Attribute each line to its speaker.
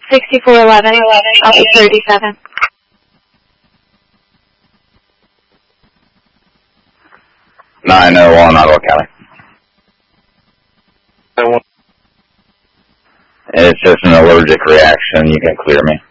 Speaker 1: 6411, Alpha 37.
Speaker 2: One, Ottawa County. It's just an allergic reaction. You can clear me.